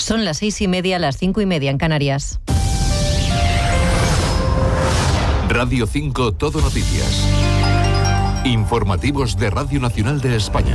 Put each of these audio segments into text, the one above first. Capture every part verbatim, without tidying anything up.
Son las seis y media, las cinco y media en Canarias. Radio cinco Todo Noticias. Informativos de Radio Nacional de España.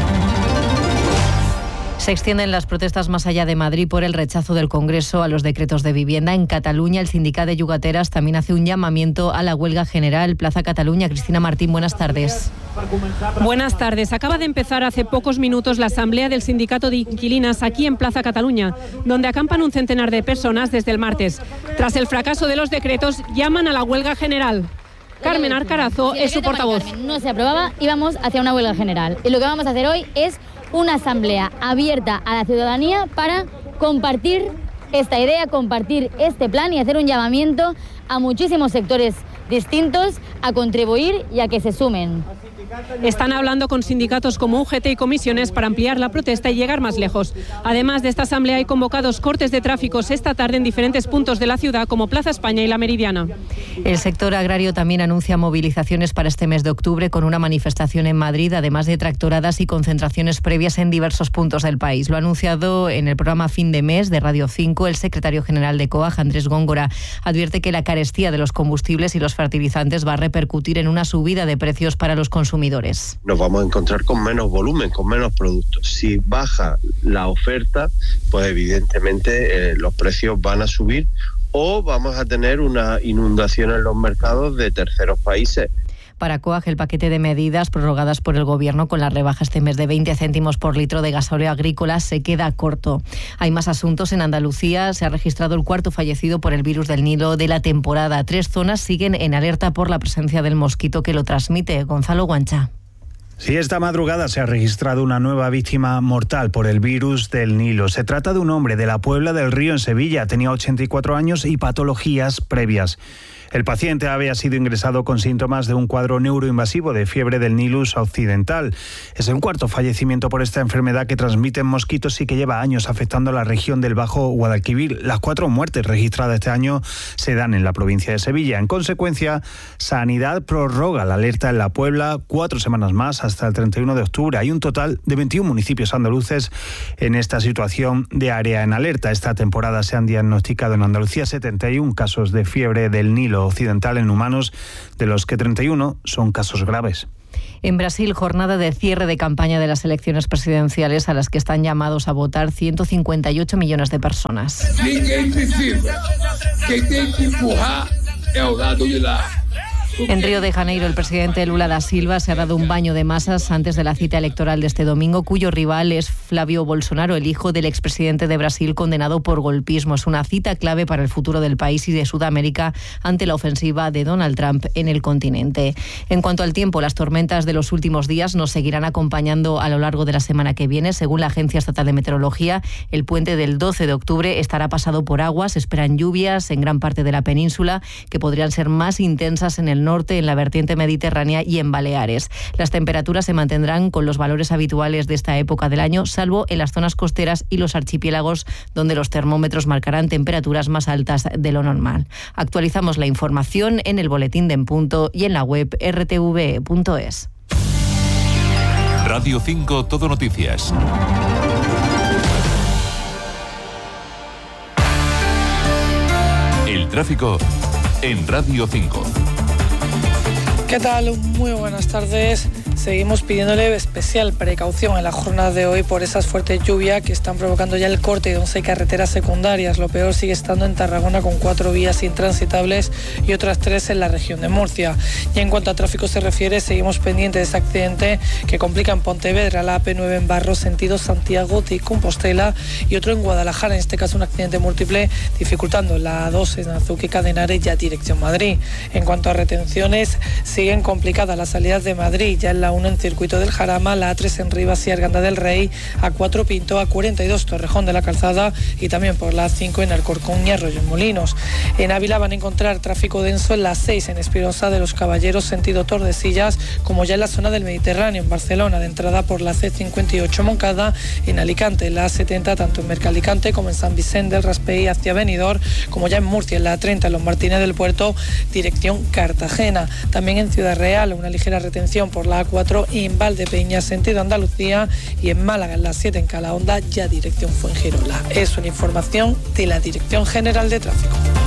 Se extienden las protestas más allá de Madrid por el rechazo del Congreso a los decretos de vivienda. En Cataluña, el sindicato de Yugateras también hace un llamamiento a la huelga general. Plaza Cataluña. Cristina Martín, buenas tardes. Buenas tardes. Acaba de empezar hace pocos minutos la asamblea del sindicato de inquilinas aquí en Plaza Cataluña, donde acampan un centenar de personas desde el martes. Tras el fracaso de los decretos, llaman a la huelga general. Carmen Arcarazo es su portavoz. No se aprobaba y vamos hacia una huelga general. Y lo que vamos a hacer hoy es una asamblea abierta a la ciudadanía para compartir esta idea, compartir este plan y hacer un llamamiento a muchísimos sectores distintos a contribuir y a que se sumen. Están hablando con sindicatos como U G T y comisiones para ampliar la protesta y llegar más lejos. Además de esta asamblea hay convocados cortes de tráficos esta tarde en diferentes puntos de la ciudad como Plaza España y La Meridiana. El sector agrario también anuncia movilizaciones para este mes de octubre con una manifestación en Madrid, además de tractoradas y concentraciones previas en diversos puntos del país. Lo ha anunciado en el programa Fin de Mes de Radio cinco el secretario general de COAG, Andrés Góngora. Advierte que la carestía de los combustibles y los fertilizantes va a repercutir en una subida de precios para los consumidores. Nos vamos a encontrar con menos volumen, con menos productos. Si baja la oferta, pues evidentemente eh, los precios van a subir o vamos a tener una inundación en los mercados de terceros países. Para COAG, el paquete de medidas prorrogadas por el Gobierno con la rebaja este mes de veinte céntimos por litro de gasóleo agrícola se queda corto. Hay más asuntos. En Andalucía se ha registrado el cuarto fallecido por el virus del Nilo de la temporada. Tres zonas siguen en alerta por la presencia del mosquito que lo transmite. Gonzalo Guancha. Sí, esta madrugada se ha registrado una nueva víctima mortal por el virus del Nilo. Se trata de un hombre de la Puebla del Río en Sevilla. Tenía ochenta y cuatro años y patologías previas. El paciente había sido ingresado con síntomas de un cuadro neuroinvasivo de fiebre del Nilus occidental. Es el cuarto fallecimiento por esta enfermedad que transmiten mosquitos y que lleva años afectando a la región del Bajo Guadalquivir. Las cuatro muertes registradas este año se dan en la provincia de Sevilla. En consecuencia, Sanidad prorroga la alerta en la Puebla cuatro semanas más hasta el treinta y uno de octubre. Hay un total de veintiún municipios andaluces en esta situación de área en alerta. Esta temporada se han diagnosticado en Andalucía setenta y uno casos de fiebre del Nilo occidental en humanos, de los que treinta y uno son casos graves. En Brasil, jornada de cierre de campaña de las elecciones presidenciales a las que están llamados a votar ciento cincuenta y ocho millones de personas. Ninguém precisa. Quem tem que empurrar é o lado de lá. En Río de Janeiro, el presidente Lula da Silva se ha dado un baño de masas antes de la cita electoral de este domingo, cuyo rival es Flávio Bolsonaro, el hijo del expresidente de Brasil condenado por golpismo. Es una cita clave para el futuro del país y de Sudamérica ante la ofensiva de Donald Trump en el continente. En cuanto al tiempo, las tormentas de los últimos días nos seguirán acompañando a lo largo de la semana que viene. Según la Agencia Estatal de Meteorología, el puente del doce de octubre estará pasado por agua. Se esperan lluvias en gran parte de la península que podrían ser más intensas en el norte norte, en la vertiente mediterránea y en Baleares. Las temperaturas se mantendrán con los valores habituales de esta época del año, salvo en las zonas costeras y los archipiélagos, donde los termómetros marcarán temperaturas más altas de lo normal. Actualizamos la información en el boletín de En Punto y en la web erre te ve punto es. Radio cinco Todo Noticias. El tráfico en Radio cinco. ¿Qué tal? Muy buenas tardes. Seguimos pidiéndole especial precaución en la jornada de hoy por esas fuertes lluvias que están provocando ya el corte de once carreteras secundarias. Lo peor sigue estando en Tarragona, con cuatro vías intransitables y otras tres en la región de Murcia. Y en cuanto a tráfico se refiere, seguimos pendientes de ese accidente que complica en Pontevedra, la A P nueve en Barros, sentido Santiago de Compostela, y otro en Guadalajara, en este caso un accidente múltiple, dificultando la A dos en Azuque Cadenares, ya dirección Madrid. En cuanto a retenciones, siguen complicadas las salidas de Madrid, ya en la uno en Circuito del Jarama, la A tres en Rivas y Arganda del Rey, A cuatro Pinto, A cuarenta y dos Torrejón de la Calzada y también por la A cinco en Alcorcón y Arroyo en Molinos. En Ávila van a encontrar tráfico denso en la seis en Espirosa de los Caballeros, sentido Tordesillas, como ya en la zona del Mediterráneo, en Barcelona, de entrada por la C cincuenta y ocho Moncada, en Alicante, la A setenta, tanto en Mercalicante como en San Vicente del Raspey hacia Benidorm, como ya en Murcia, en la A treinta, en Los Martínez del Puerto, dirección Cartagena. También en Ciudad Real, una ligera retención por la A cuatro cuatro en Valdepeñas, sentido Andalucía, y en Málaga en la siete en Calahonda, ya dirección Fuengirola. Es una información de la Dirección General de Tráfico.